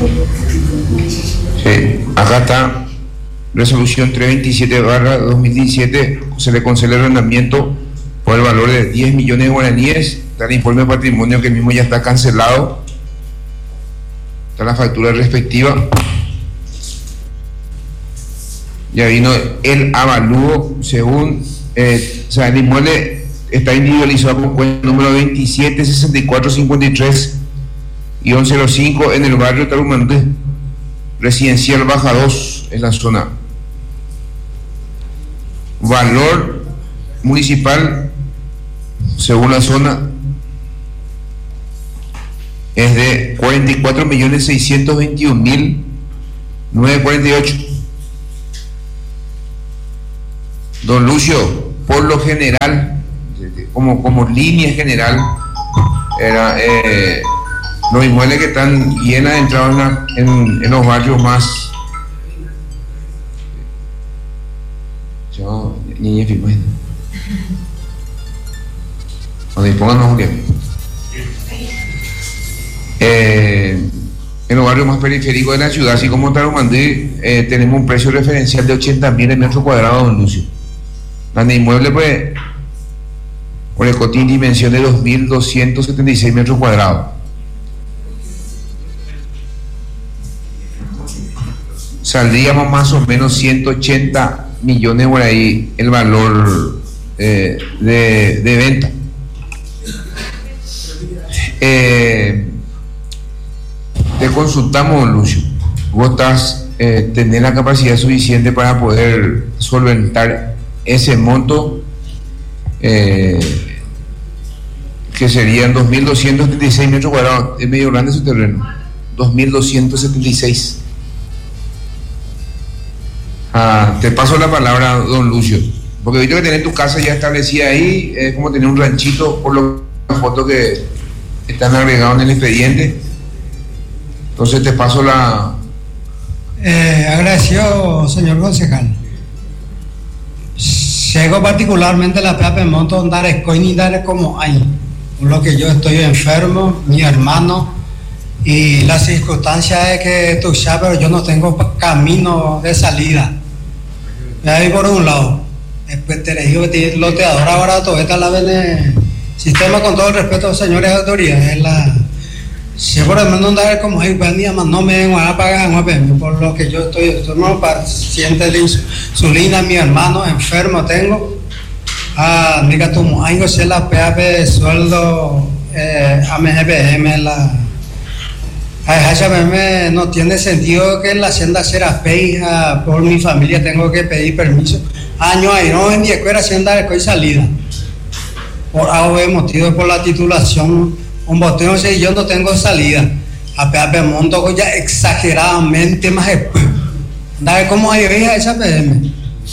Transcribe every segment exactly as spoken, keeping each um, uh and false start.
Sí, acá está, resolución trescientos veintisiete barra dos mil diecisiete, se le concede el arrendamiento por el valor de diez millones de guaraníes, está el informe de patrimonio que mismo ya está cancelado, está la factura respectiva, ya vino el avalúo según, eh, o sea, el inmueble está individualizado con cuenta número veintisiete sesenta y cuatro cincuenta y tres y once cero cinco en el barrio Tarumandé, residencial Baja dos en la zona. Valor municipal según la zona es de cuarenta y cuatro millones seiscientos veintiún mil novecientos cuarenta y ocho. Don Lucio, por lo general, como, como línea general, era, eh, los inmuebles que están bien adentrados en, la, en, en los barrios más. Yo, niña, firme. Donde pónganos un bien. Eh, en los barrios más periféricos de la ciudad, así como Tarumandí, eh, tenemos un precio referencial de ochenta mil en metro cuadrado, don Lucio. La de inmueble, pues, por el cotín dimensión de dos mil doscientos setenta y seis metros cuadrados. Saldríamos más o menos ciento ochenta millones por ahí el valor eh, de, de venta. Eh, te consultamos, Lucio. Vos estás, eh, tenés la capacidad suficiente para poder solventar ese monto, eh, que serían dos mil doscientos setenta y seis metros cuadrados. Es medio grande su terreno, dos mil doscientos setenta y seis. Ah, te paso la palabra, don Lucio, porque ahorita que tener tu casa ya establecida ahí, es como tener un ranchito, por lo las fotos que están agregadas en el expediente. Entonces te paso la... Eh, agradecido, señor concejal. Llego particularmente a la P A P Monto, andar escoin y dar como hay, por lo que yo estoy enfermo, mi hermano, y la circunstancia es que tú sabes, pero yo no tengo camino de salida. Ahí por un lado. Después te le digo que el loteador ahora todo está la vene sistema, con todo el respeto a los señores autoridades, es la... Si por el menos andar como hay pandilla, más no me vengo a pagar, por lo que yo estoy, estoy no, paciente de insulina, mi hermano enfermo tengo. Ah, diga tú, algo si la P A P de sueldo, eh, A M G P M, la. A H B M no tiene sentido que en la hacienda Serapey, por mi familia tengo que pedir permiso. Año ahí, no en mi escuela hacienda de salida. Por A O B motivo por la titulación. Un botón, si yo no tengo salida, a P A P monto ya exageradamente más después. ¿Sabe cómo hay a esa P M?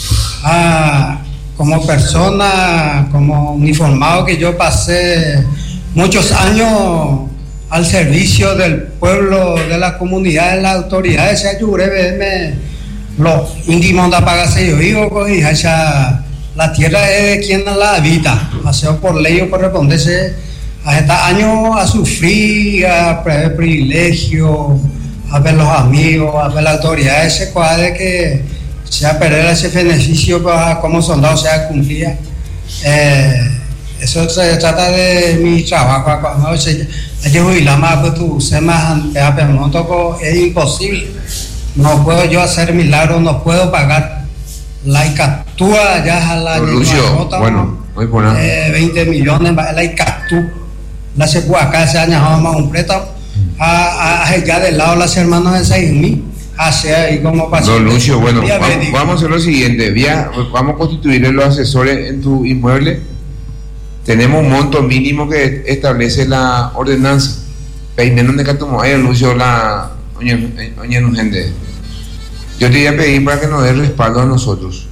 Ah, como persona, como uniformado que yo pasé muchos años al servicio del pueblo, de la comunidad, de las autoridades, se ayudé, P M, los íntimos de pagarse yo digo, y esa, la tierra es de quien la habita, paseo por ley o corresponderse. Hasta años a sufrir, a perder privilegio, a ver los amigos, a ver la autoridad, ese cuadro que se a perder ese beneficio para como soldado sea cumplía. Eh, eso se trata de mi trabajo. Cuando se jubilar más, pues tú se más es imposible. No puedo yo hacer milagros, no puedo pagar. La icatúa ya a la Lucio, bueno, voy por nada. Eh, veinte millones, la icatúa. La se puede acá se añadió más un préstamo a, a, ya del lado las hermanas de seis mil hacia ahí como pasó. Don Lucio, bueno, vamos, vamos a hacer lo siguiente, vía, vamos a constituir los asesores en tu inmueble. Tenemos un monto mínimo que establece la ordenanza. Peinando de Catumoy, Don Lucio, la oña gente. Yo te voy a pedir para que nos dé respaldo a nosotros.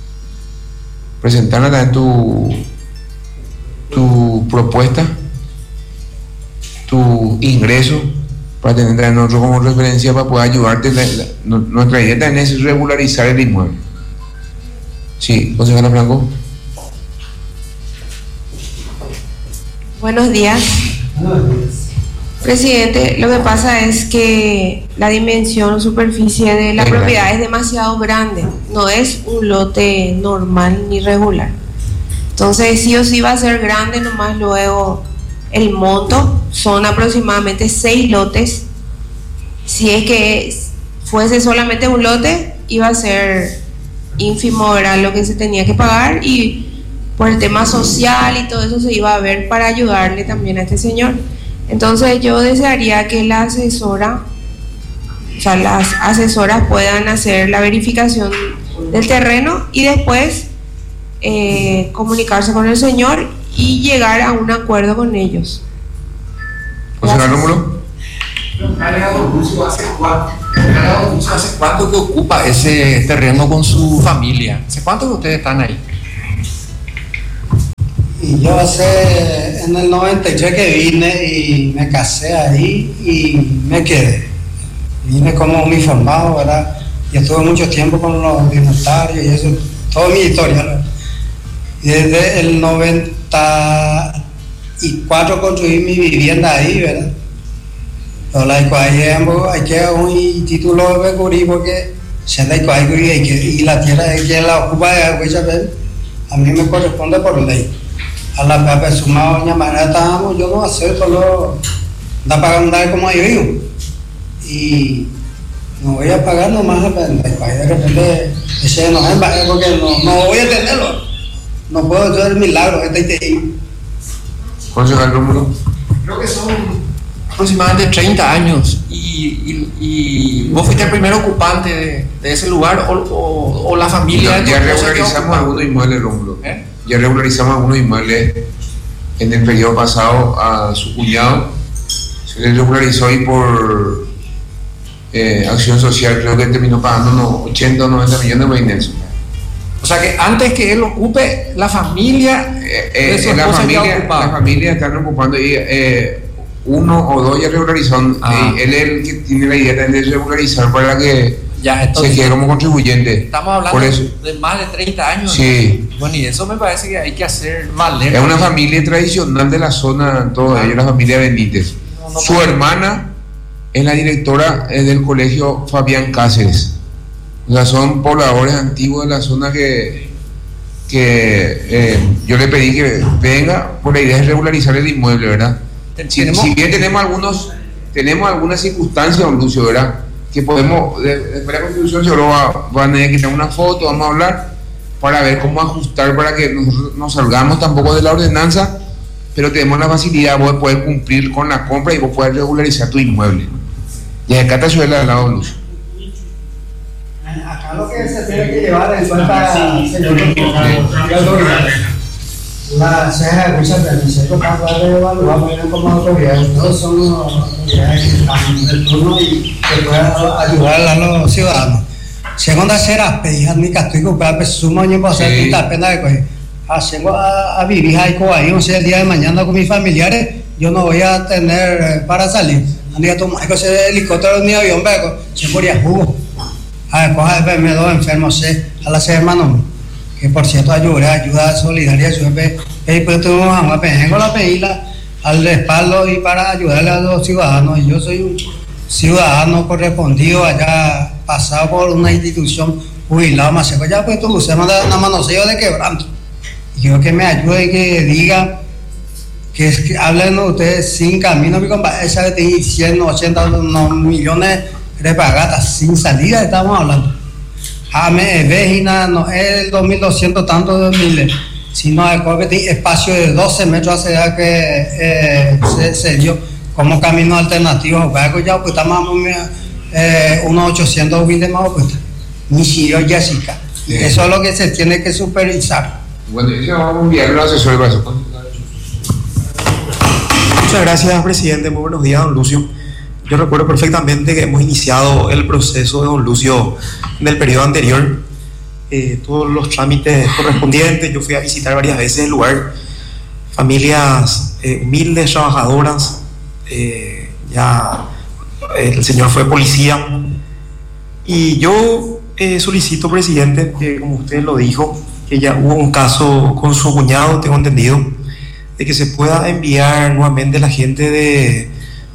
Presentarla también tu tu propuesta, tu ingreso, para tener a nosotros como referencia para poder ayudarte. La, la, no, nuestra idea también es regularizar el inmueble. Sí, concejala Franco. Buenos días. Presidente, lo que pasa es que la dimensión o superficie de la es propiedad grande. es demasiado grande, no es un lote normal ni regular. Entonces sí o sí va a ser grande, nomás luego el monto son aproximadamente seis lotes. Si es que fuese solamente un lote, iba a ser ínfimo, era lo que se tenía que pagar, y por el tema social y todo eso se iba a ver para ayudarle también a este señor. Entonces yo desearía que la asesora, o sea, las asesoras puedan hacer la verificación del terreno y después eh, comunicarse con el señor y llegar a un acuerdo con ellos. José Rómulo. ¿Hace cuánto, ¿Hace cuánto que ocupa ese terreno con su familia? ¿Hace cuánto que ustedes están ahí? Y yo hace, en el noventa y tres que vine y me casé ahí y me quedé. Vine como uniformado, ¿verdad? Y estuve mucho tiempo con los dignatarios y eso, toda mi historia, ¿verdad? Y desde el noventa y cuatro construí mi vivienda ahí, ¿verdad? Pero la hay que un título de cubrir porque se la y la tierra que la ocupa de a mí me corresponde por ley. A la Pepe sumado llamada estábamos, yo no acepto lo da pagar un dale como yo digo. Y no voy a pagar nomás de repente ese no es porque no, no voy a tenerlo. No puedo hacer el milagro, este y José Rómulo. Creo que son aproximadamente treinta años y, y, y vos fuiste el primer ocupante de, de ese lugar o, o, o la familia. No, ya regularizamos algunos inmuebles, Rómulo. ¿Eh? Ya regularizamos algunos inmuebles en el periodo pasado a su cuñado. Se le regularizó y por eh, acción social creo que terminó pagando unos ochenta o noventa millones de pesos. O sea que antes que él ocupe, la familia, Eh, eh, de su la, esposa ya familia ocupaba. la familia están ocupando y eh, uno o dos ya regularizaron. Ah. Eh, él es el que tiene la idea de regularizar para que Ya, se entonces, quede como contribuyente. estamos hablando Por eso. de más de treinta años. Sí. ¿No? Bueno, y eso me parece que hay que hacer valer. Es una familia tradicional de la zona, toda ella, la familia Benítez. No, no Su puede. hermana es la directora eh, del colegio Fabián Cáceres. O sea, son pobladores antiguos de la zona que, que eh, yo le pedí que venga, por la idea de regularizar el inmueble, ¿verdad? Si, Tenemos- si bien tenemos algunos, tenemos algunas circunstancias, don Lucio, ¿verdad? Que podemos, de- después de la constitución seguro va, van a tener que tener una foto, vamos a hablar para ver cómo ajustar para que nosotros no salgamos tampoco de la ordenanza, pero tenemos la facilidad vos de poder cumplir con la compra y vos poder regularizar tu inmueble. Y acá te suele al lado, Lucio. acá lo que se tiene que llevar en cuenta, señor, la ceja de muchas veces, para poder evaluar como autoridad, todos son autoridades que están en el turno y que puedan ayudar a los ciudadanos. Segunda será, pedir mi castigo para que sumo y por hacer Sí. la pena de coger. Haciendo a, a vivir ahí con ahí, o sea, el día de mañana con mis familiares, yo no voy a tener eh, para salir. Anda a tomar ese helicóptero ni avión, pero se moría jugo. A ver, coja de me dos enfermos, sé, a las hermanos, que por cierto ayuda, ayuda solidaria, yo y pues tuvimos a una pendejo la pedila al respaldo y para ayudarle a los ciudadanos. Y yo soy un ciudadano correspondido allá, pasado por una institución jubilado, más seco, ya pues tú se manda una manoseo de quebranto. Y yo que me ayude y que diga que, es que hablen ustedes sin camino, mi compadre, esa que tiene cien, ochenta no, millones de pagatas sin salida estamos hablando. Jame, Vejina, no es el dos mil doscientos tanto de miles, sino el que tiene espacio de doce metros hacia que eh, se, se dio como camino alternativo. Pues ya pues estamos eh, unos ochocientos mil de más, pues ni siquiera Jessica. Sí. Eso es lo que se tiene que supervisar. Bueno, eso vamos a enviar a los asesores para eso. Muchas gracias, presidente. Muy buenos días, don Lucio. Yo recuerdo perfectamente que hemos iniciado el proceso de don Lucio en el periodo anterior. Eh, todos los trámites correspondientes. Yo fui a visitar varias veces el lugar. Familias eh, humildes, trabajadoras. Eh, ya eh, el señor fue policía. Y yo eh, solicito, presidente, que como usted lo dijo, que ya hubo un caso con su cuñado, tengo entendido, de que se pueda enviar nuevamente la gente de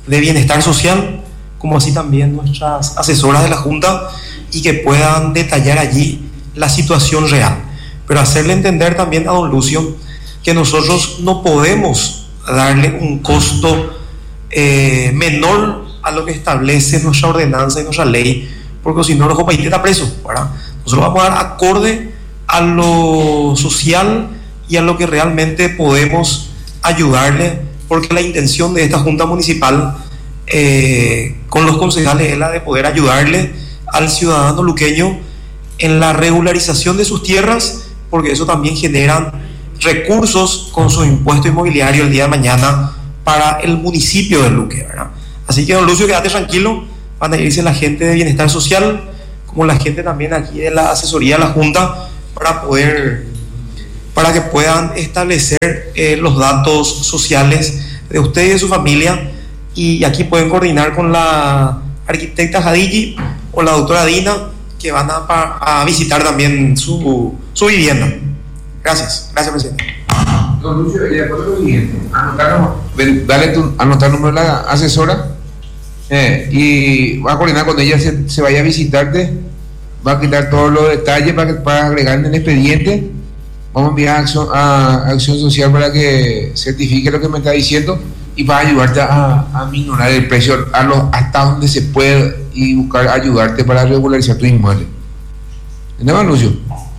de Bienestar Social, como así también nuestras asesoras de la Junta, y que puedan detallar allí la situación real. Pero hacerle entender también a don Lucio que nosotros no podemos darle un costo eh, menor a lo que establece nuestra ordenanza y nuestra ley, porque si no, los países está preso, ¿verdad? Nosotros vamos a dar acorde a lo social y a lo que realmente podemos ayudarle, porque la intención de esta Junta Municipal eh, con los concejales es la de poder ayudarle al ciudadano luqueño en la regularización de sus tierras, porque eso también genera recursos con su impuesto inmobiliario el día de mañana para el municipio de Luque, ¿verdad? Así que, don Lucio, quédate tranquilo, van a irse la gente de Bienestar Social, como la gente también aquí de la asesoría de la Junta, para poder, para que puedan establecer eh, los datos sociales de usted y de su familia, y aquí pueden coordinar con la arquitecta Jadilli o la doctora Dina, que van a, a visitar también su, su vivienda. Gracias, gracias, presidente. Don Lucio, y después lo siguiente, anotar, dale tu, anotar el número de la asesora eh, y va a coordinar cuando ella se, se vaya a visitarte, va a quitar todos los detalles para, que, para agregar en el expediente. Vamos a enviar a acción, a acción social para que certifique lo que me está diciendo y para ayudarte a, a minorar el precio a los, hasta donde se puede, y buscar ayudarte para regularizar tu inmueble. ¿Entendemos, Lucio?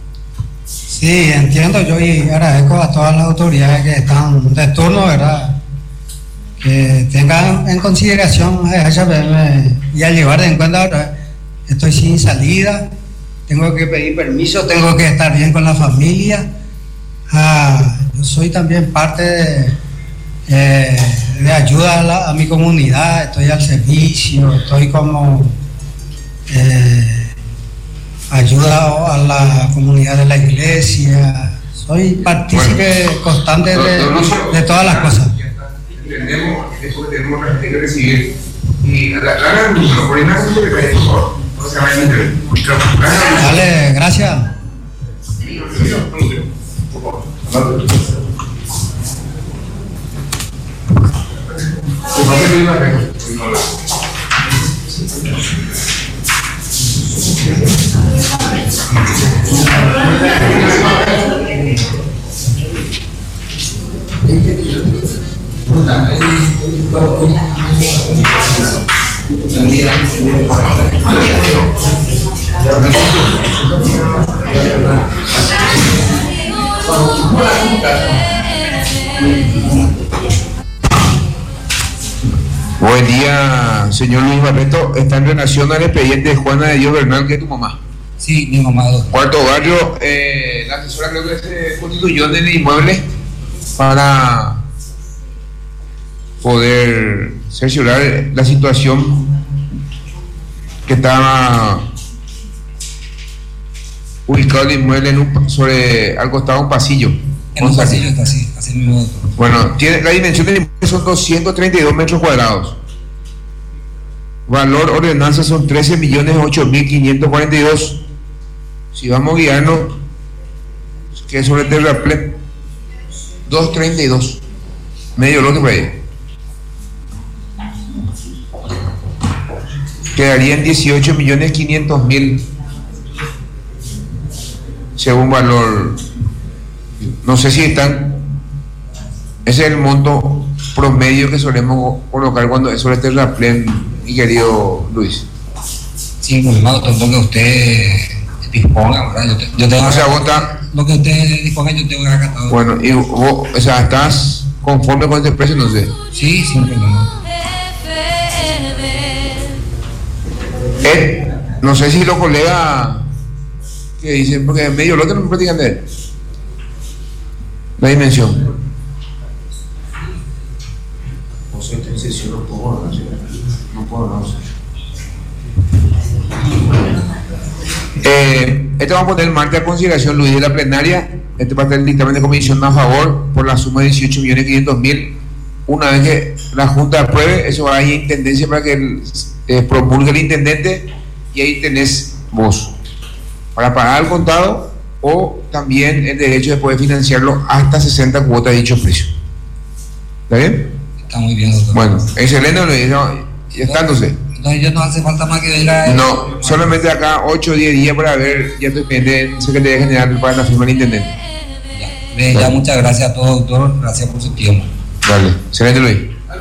Sí, entiendo yo, y agradezco a todas las autoridades que están de turno, ¿verdad? Que tengan en consideración a H P M y a llevar en cuenta, ¿verdad? Estoy sin salida, tengo que pedir permiso, tengo que estar bien con la familia. Ah, yo soy también parte de, eh, de ayuda a, la, a mi comunidad, estoy al servicio, estoy como eh, ayuda a la comunidad de la iglesia, soy partícipe bueno, constante de, de todas las cosas. Entendemos eso que tenemos que recibir y la la número por una Dale, gracias. Buen día, señor Luis Barreto. Está en relación al expediente de Juana de Dios Bernal, que es tu mamá. Sí, mi mamá. Doctor. Cuarto barrio, eh, la asesora creo que se constituyó en el inmueble para poder cerciorar la situación que estaba ubicado el inmueble en un, sobre, al costado de un pasillo. En un pasillo está así, así mismo, doctor. Bueno, tiene, la dimensión del inmueble son doscientos treinta y dos metros cuadrados. Valor ordenanza son trece millones ocho mil quinientos cuarenta y dos. Si vamos a guiarnos, que es sobre el terraplén, doscientos treinta y dos. Medio lote por ahí. Quedarían dieciocho millones quinientos mil según valor. No sé si están, ese es el monto promedio que solemos colocar cuando es sobre terraplén, mi querido Luis. Sí, muy mal, todo lo que usted disponga, ¿verdad? Yo, te, yo tengo, o sea, vos está, lo que usted disponga yo tengo que acatado. Bueno, y vos, o sea, ¿estás conforme con este precio? No sé. Sí, sin problema. Eh, no sé si los colegas que dicen, porque medio lote no me platican de él. La dimensión. No sé, entonces yo no puedo, no puedo, no sé. Eh, este vamos a poner el martes a consideración, Luis, de la plenaria. Este va a estar el dictamen de comisión a favor por la suma de dieciocho millones quinientos mil. Una vez que la Junta apruebe, eso va a ir a intendencia para que el, eh, promulgue el intendente, y ahí tenés vos para pagar al contado o también el derecho de poder financiarlo hasta sesenta cuotas de dicho precio. ¿Está bien? Está muy bien, doctor. Bueno, excelente, Luis, no, y estándose. Entonces ya no hace falta más que venga. No, solamente acá ocho o diez días para ver, ya estoy pendiente en Secretaría General para la firma del intendente. Ya, Ve, ya muchas gracias a todos, doctor. Gracias por su tiempo. Dale, excelente, Luis.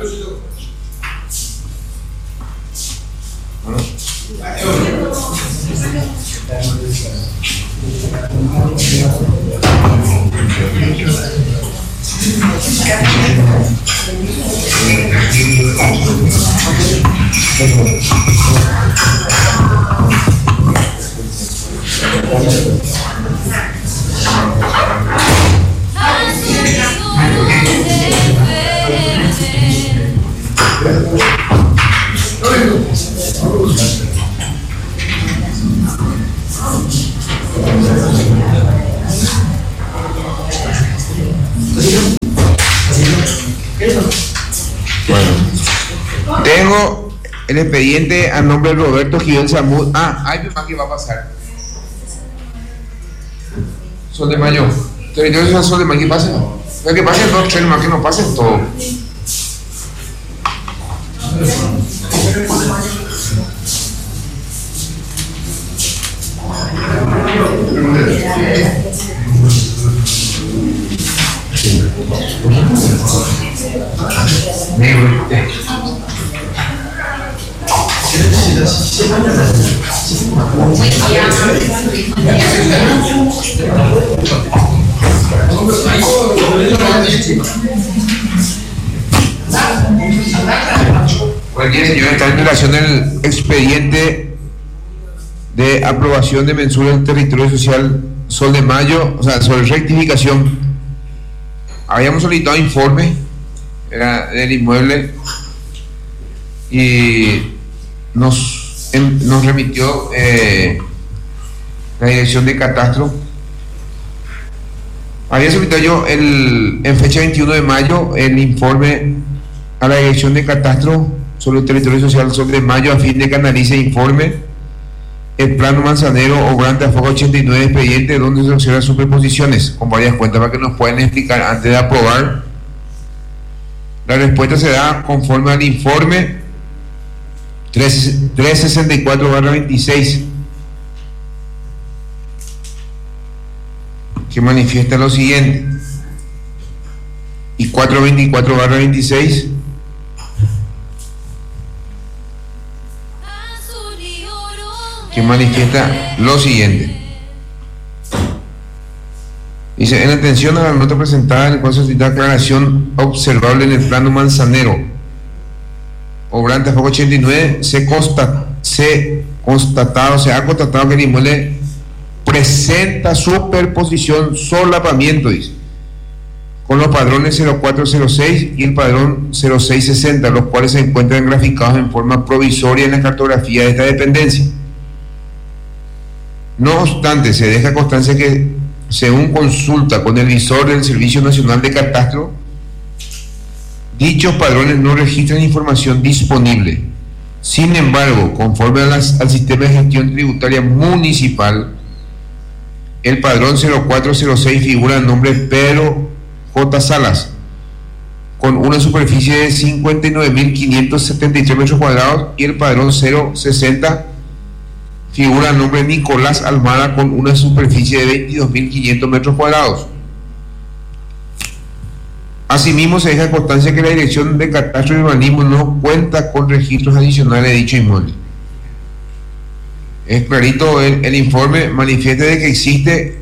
Bueno, tengo el expediente a nombre de Roberto Gibel Samud. Ah, hay más que va a pasar. Sol de Mayo. Territorio Sol de Mayo, que pasen. Pero que pasen dos, tres más, que no pasen todo. Buen día, señor. Está en relación del expediente de aprobación de mensura del territorio social Sol de Mayo, o sea, sobre rectificación. Habíamos solicitado informe, era del inmueble, y nos, en, nos remitió eh, la dirección de catastro. Había solicitado yo el, en fecha veintiuno de mayo el informe a la dirección de catastro sobre el territorio social Sol de Mayo a fin de que analice e informe el plano manzanero obrante a foco ochenta y nueve expediente donde se observan superposiciones con varias cuentas para que nos puedan explicar antes de aprobar. La respuesta se da conforme al informe trescientos sesenta y cuatro barra veintiséis, que manifiesta lo siguiente, y cuatrocientos veinticuatro barra veintiséis, que manifiesta lo siguiente. Dice: en atención a la nota presentada en el cual se solicita aclaración observable en el plano manzanero obrante a foco ochenta y nueve, se consta, se constatado, se ha constatado que el inmueble presenta superposición, solapamiento, dice, con los padrones cero cuatro cero seis y el padrón cero seis sesenta, los cuales se encuentran graficados en forma provisoria en la cartografía de esta dependencia. No obstante, se deja constancia que, según consulta con el visor del Servicio Nacional de Catastro, dichos padrones no registran información disponible. Sin embargo, conforme a las, al sistema de gestión tributaria municipal, el padrón cero cuatro cero seis figura el nombre Pedro J. Salas, con una superficie de cincuenta y nueve mil quinientos setenta y tres metros cuadrados, y el padrón cero sesenta figura el nombre Nicolás Almada, con una superficie de veintidós mil quinientos metros cuadrados. Asimismo, se deja constancia que la Dirección de Catastro y Urbanismo no cuenta con registros adicionales de dicho inmueble. Es clarito el, el informe, manifiesta de que existe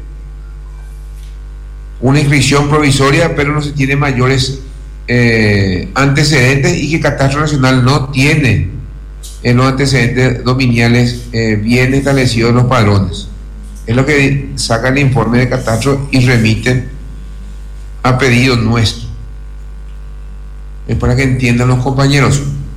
una inscripción provisoria, pero no se tiene mayores eh, antecedentes, y que Catastro Nacional no tiene en los antecedentes dominiales eh, bien establecidos los padrones. Es lo que saca el informe de catastro y remiten a pedido nuestro. Es para que entiendan los compañeros.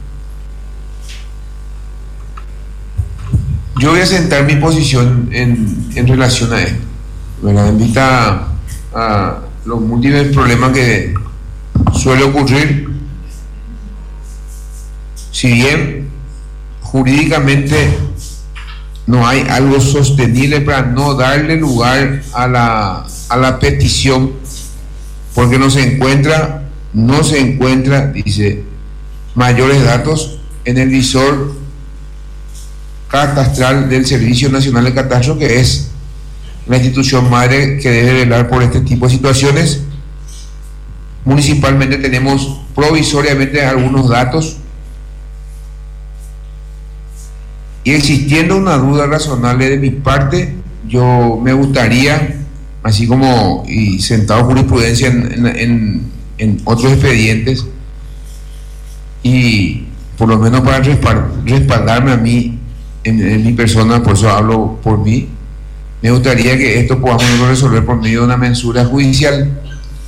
Yo voy a sentar mi posición en, en relación a esto, ¿verdad? En vista a, a los múltiples problemas que suele ocurrir. Si bien jurídicamente no hay algo sostenible para no darle lugar a la, a la petición, porque no se encuentra, no se encuentra, dice, mayores datos en el visor catastral del Servicio Nacional de Catastro, que es la institución madre que debe velar por este tipo de situaciones. Municipalmente tenemos provisoriamente algunos datos, y existiendo una duda razonable de mi parte, yo me gustaría, así como y sentado jurisprudencia en, en, en, en otros expedientes, y por lo menos para respaldarme a mí en, en mi persona, por eso hablo por mí, me gustaría que esto podamos resolver por medio de una mensura judicial,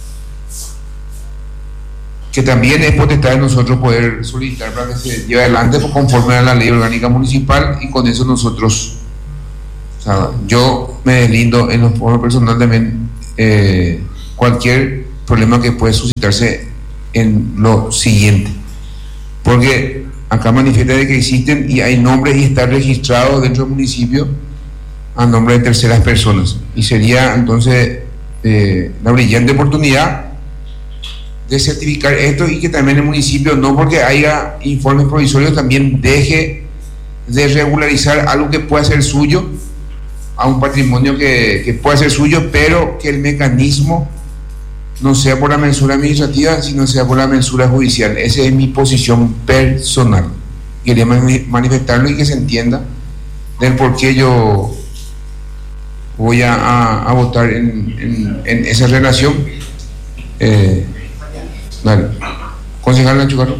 que también es potestad de nosotros poder solicitar para que se lleve adelante conforme a la ley orgánica municipal, y con eso nosotros, o sea, yo me deslindo en los foros personal también eh, cualquier problema que puede suscitarse en lo siguiente, porque acá manifiesta de que existen y hay nombres y está registrado dentro del municipio a nombre de terceras personas, y sería entonces eh, la brillante oportunidad de certificar esto, y que también el municipio, no porque haya informes provisorios, también deje de regularizar algo que pueda ser suyo, a un patrimonio que, que pueda ser suyo, pero que el mecanismo no sea por la mensura administrativa, sino sea por la mensura judicial. Esa es mi posición personal. Quería manifestarlo y que se entienda del por qué yo voy a, a, a votar en, en, en esa relación. Eh, Dale. Concejal Nacho Carlos.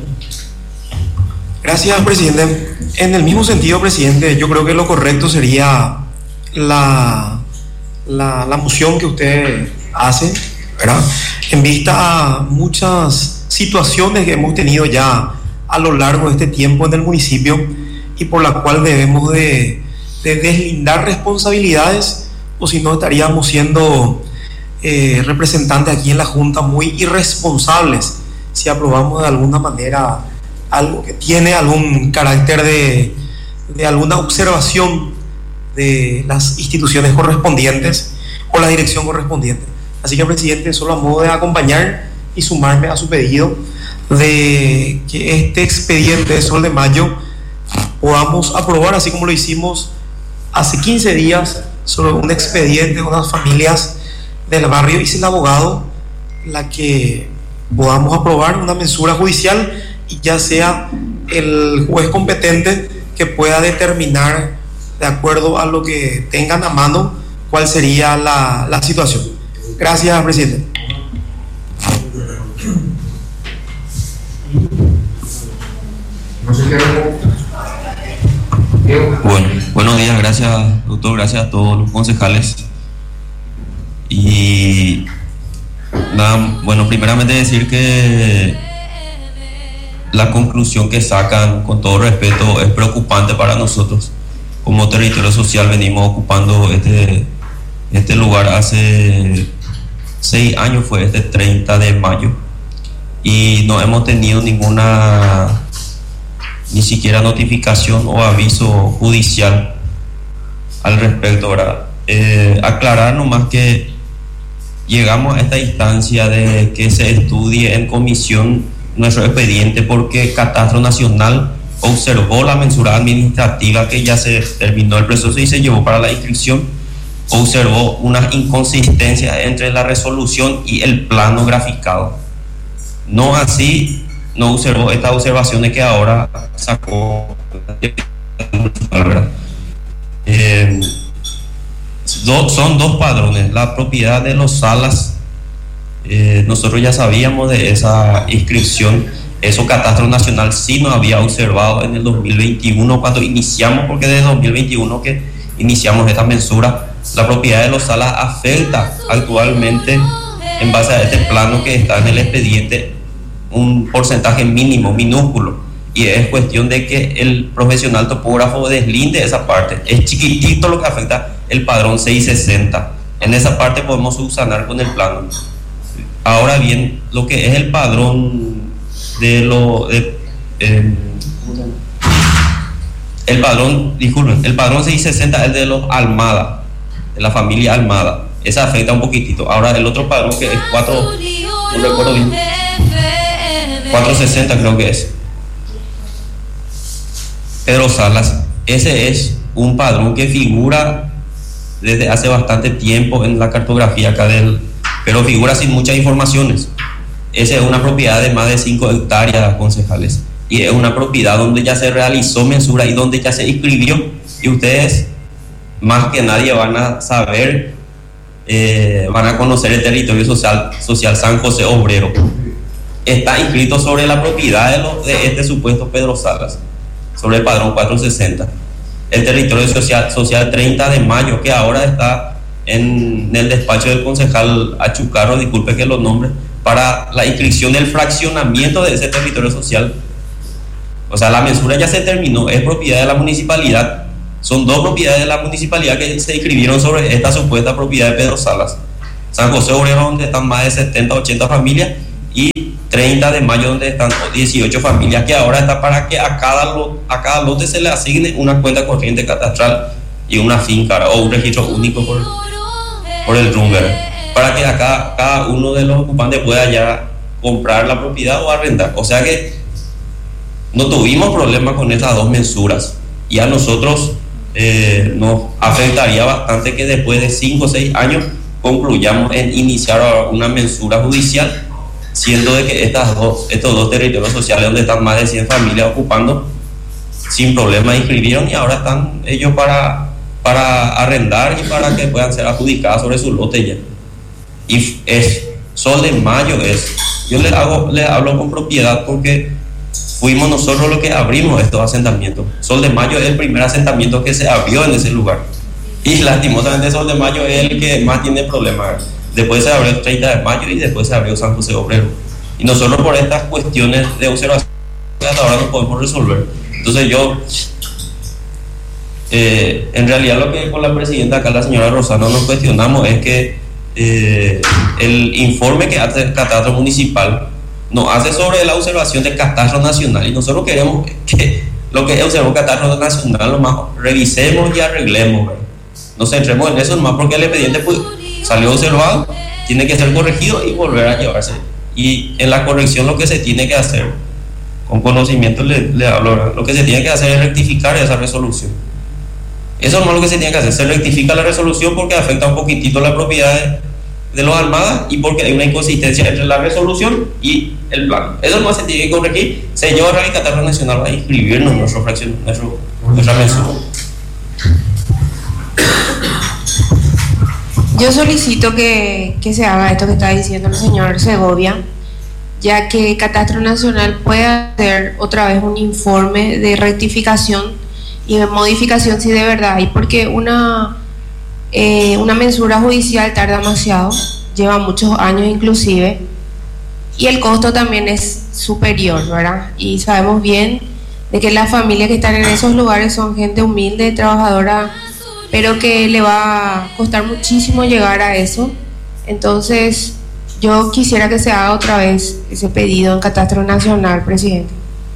Gracias, presidente. En el mismo sentido, presidente, yo creo que lo correcto sería la, la, la moción que usted hace, ¿verdad? En vista a muchas situaciones que hemos tenido ya a lo largo de este tiempo en el municipio, y por la cual debemos de, de deslindar responsabilidades, o si no estaríamos siendo Eh, representantes aquí en la Junta muy irresponsables si aprobamos de alguna manera algo que tiene algún carácter de, de alguna observación de las instituciones correspondientes o la dirección correspondiente. Así que, presidente, solo a modo de acompañar y sumarme a su pedido de que este expediente de Sol de Mayo podamos aprobar, así como lo hicimos hace quince días sobre un expediente de unas familias del barrio Isla Abogado, la que podamos aprobar una mensura judicial, y ya sea el juez competente que pueda determinar, de acuerdo a lo que tengan a mano, cuál sería la, la situación. Gracias, presidente. Bueno, buenos días, gracias, doctor, gracias a todos los concejales. Y nada, bueno, primeramente decir que la conclusión que sacan, con todo respeto, es preocupante para nosotros. Como territorio social venimos ocupando este, este lugar hace seis años, fue este treinta de mayo, y no hemos tenido ninguna, ni siquiera notificación o aviso judicial al respecto, ¿verdad? Eh, aclarar nomás que llegamos a esta instancia de que se estudie en comisión nuestro expediente porque Catastro Nacional observó la mensura administrativa, que ya se terminó el proceso y se llevó para la inscripción, observó unas inconsistencias entre la resolución y el plano graficado. No así, no observó estas observaciones que ahora sacó, ¿verdad? Eh, Do, son dos padrones, la propiedad de los Salas, eh, nosotros ya sabíamos de esa inscripción, eso Catastro Nacional sí nos había observado en el dos mil veintiuno cuando iniciamos, porque desde dos mil veintiuno que iniciamos esta mensura. La propiedad de los Salas afecta actualmente, en base a este plano que está en el expediente, un porcentaje mínimo, minúsculo, y es cuestión de que el profesional topógrafo deslinde esa parte. Es chiquitito lo que afecta el padrón seiscientos sesenta. En esa parte podemos subsanar con el plano. Ahora bien, lo que es el padrón de lo de, eh, el padrón, disculpen, el padrón seiscientos sesenta es de los Almada, de la familia Almada. Esa afecta un poquitito. Ahora el otro padrón, que es cuatro, no recuerdo bien, cuatrocientos sesenta creo que es. Pedro Salas, ese es un padrón que figura desde hace bastante tiempo en la cartografía acá del, pero figura sin muchas informaciones. Esa es una propiedad de más de cinco hectáreas, concejales, y es una propiedad donde ya se realizó mensura y donde ya se inscribió, y ustedes más que nadie van a saber, eh, van a conocer el territorio social, social San José Obrero. Está inscrito sobre la propiedad de, los, de este supuesto Pedro Salas, sobre el padrón cuatrocientos sesenta. El territorio social, social treinta de mayo, que ahora está en, en el despacho del concejal Achucarro, disculpe que lo nombre, para la inscripción del fraccionamiento de ese territorio social. O sea, la mensura ya se terminó, es propiedad de la municipalidad. Son dos propiedades de la municipalidad que se inscribieron sobre esta supuesta propiedad de Pedro Salas. San José Obrero, donde están más de setenta, ochenta familias, y treinta de mayo, donde están dieciocho familias, que ahora está para que a cada, lo, a cada lote se le asigne una cuenta corriente catastral y una finca o un registro único por, por el Rumber, para que acá cada uno de los ocupantes pueda ya comprar la propiedad o arrendar. O sea que no tuvimos problemas con esas dos mensuras, y a nosotros eh, nos afectaría bastante que después de cinco o seis años concluyamos en iniciar una mensura judicial, siendo de que estas dos, estos dos territorios sociales donde están más de cien familias ocupando, sin problema inscribieron, y ahora están ellos para, para arrendar y para que puedan ser adjudicadas sobre su lote ya. Y es Sol de Mayo, es, yo les, hago, les hablo con propiedad porque fuimos nosotros los que abrimos estos asentamientos. Sol de Mayo es el primer asentamiento que se abrió en ese lugar, y lastimosamente Sol de Mayo es el que más tiene problemas. Después se abrió el treinta de mayo y después se abrió San José Obrero. Y nosotros por estas cuestiones de observación hasta ahora no podemos resolver. Entonces yo, eh, en realidad lo que con la presidenta acá, la señora Rosano, nos cuestionamos es que eh, el informe que hace el Catastro Municipal nos hace sobre la observación del Catastro Nacional, y nosotros queremos que lo que observó el Catastro Nacional lo más revisemos y arreglemos, ¿verdad? Nos centremos en eso nomás, porque el expediente pues, salió observado, tiene que ser corregido y volver a llevarse. Y en la corrección lo que se tiene que hacer, con conocimiento le, le hablo, ¿verdad? Lo que se tiene que hacer es rectificar esa resolución. Eso no es lo que se tiene que hacer, se rectifica la resolución porque afecta un poquitito la propiedad de, de los Almadas, y porque hay una inconsistencia entre la resolución y el plan. Eso no se tiene que corregir. Señor el Catastro Nacional va a inscribirnos en nuestro fracción, nuestro, nuestra mensura. Yo solicito que, que se haga esto que está diciendo el señor Segovia, ya que Catastro Nacional puede hacer otra vez un informe de rectificación y de modificación si de verdad hay, porque una, eh, una mensura judicial tarda demasiado, lleva muchos años inclusive, y el costo también es superior, ¿verdad? Y sabemos bien de que las familias que están en esos lugares son gente humilde, trabajadora, pero que le va a costar muchísimo llegar a eso. Entonces yo quisiera que se haga otra vez ese pedido en Catastro Nacional, presidente.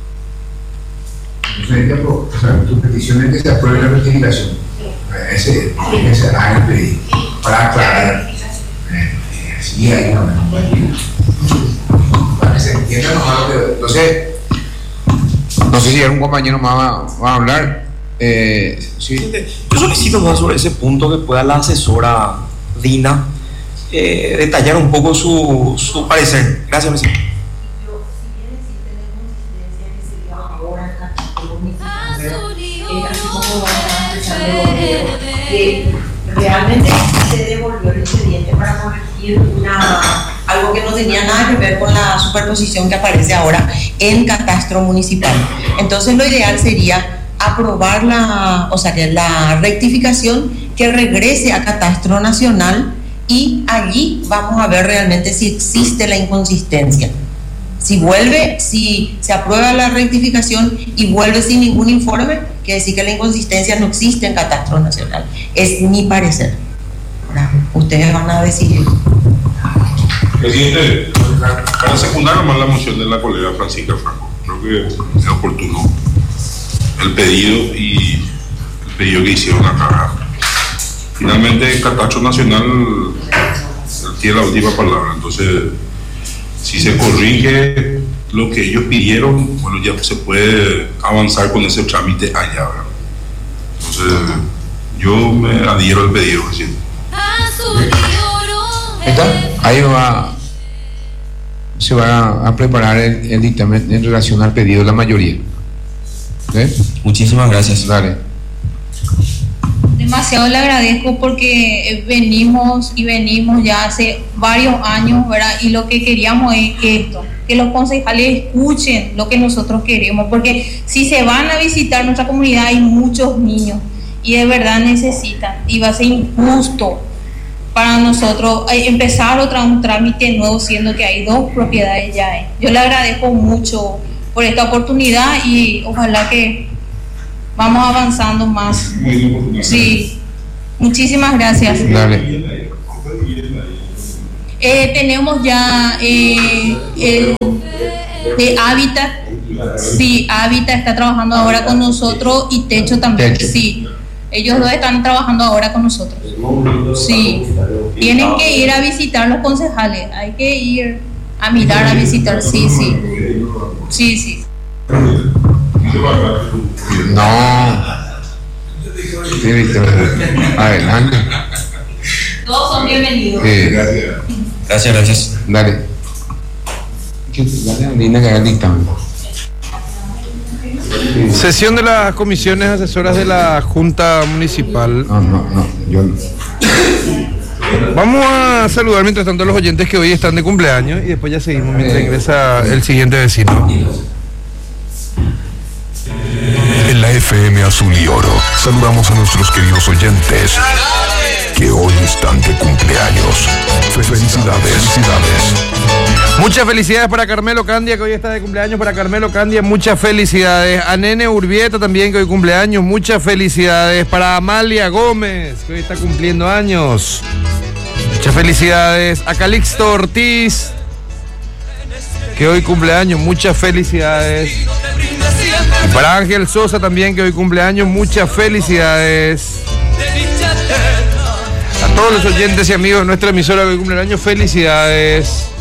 O sea, tu petición es que se apruebe la rectificación, ese, que se haga el pedido para aclarar, eh, sí, hay una para que se entienda nomás lo que, entonces no sé si algún compañero más va, va a hablar. Eh, sí. Yo solicito más sobre ese punto que pueda la asesora Dina eh, detallar un poco su, su parecer. Gracias, presidente. Que realmente se devolvió el expediente para corregir una, algo que no tenía nada que ver con la superposición que aparece ahora en Catastro Municipal. Entonces lo ideal sería aprobar la, o sea, que la rectificación que regrese a Catastro Nacional, y allí vamos a ver realmente si existe la inconsistencia. Si vuelve, si se aprueba la rectificación y vuelve sin ningún informe, quiere decir que la inconsistencia no existe en Catastro Nacional. Es mi parecer. Ahora, ustedes van a decidir. Presidente, para secundar nomás la moción de la colega Francisca Franco, creo que es oportuno el pedido y el pedido que hicieron acá. Finalmente, el Catastro Nacional tiene la última palabra, entonces si se corrige lo que ellos pidieron, bueno, ya se puede avanzar con ese trámite allá, ¿verdad? Entonces, yo me adhiero al pedido, presidente. ¿Está? Ahí va, se va a preparar el, el dictamen en relación al pedido de la mayoría. ¿Eh? Muchísimas gracias. Dale. Demasiado le agradezco porque venimos y venimos ya hace varios años, ¿verdad? Y lo que queríamos es esto, que los concejales escuchen lo que nosotros queremos, porque si se van a visitar nuestra comunidad hay muchos niños y de verdad necesitan, y va a ser injusto para nosotros empezar otra un trámite nuevo siendo que hay dos propiedades ya. ¿eh? Yo le agradezco mucho por esta oportunidad y ojalá que vamos avanzando más. Sí, muchísimas gracias. Dale. Eh, tenemos ya eh, el de Hábitat. Sí, Hábitat está trabajando ahora con nosotros y Techo también. Techo. Sí, ellos dos están trabajando ahora con nosotros. Sí, tienen que ir a visitar los concejales. Hay que ir a mirar, a visitar. Sí, sí. Sí, sí. No. Adelante. Todos son bienvenidos. Eh, Gracias, gracias. Dale. Dale a Lina que haga el dictamen. Sesión de las comisiones asesoras de la Junta Municipal. No, no, no. Yo no. Vamos a saludar mientras tanto a los oyentes que hoy están de cumpleaños y después ya seguimos mientras ingresa el siguiente vecino. En la F M Azul y Oro saludamos a nuestros queridos oyentes que hoy están de cumpleaños. Felicidades, felicidades. Muchas felicidades para Carmelo Candia, que hoy está de cumpleaños. Para Carmelo Candia, muchas felicidades. A Nene Urbieta también, que hoy cumpleaños. Muchas felicidades. Para Amalia Gómez, que hoy está cumpliendo años. Muchas felicidades. A Calixto Ortiz, que hoy cumpleaños. Muchas felicidades. Y para Ángel Sosa también, que hoy cumpleaños. Muchas felicidades. A todos los oyentes y amigos de nuestra emisora que hoy cumpleaños, felicidades.